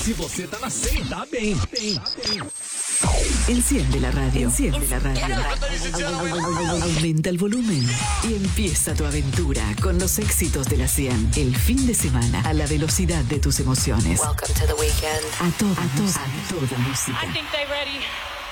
Se você tá na 100, tá bem. Enciende la radio. Enciende la radio. Aumenta el volumen y empieza tu aventura con los éxitos de la 100. El fin de semana a la velocidad de tus emociones. Welcome to the weekend. A toda música. I think they're ready.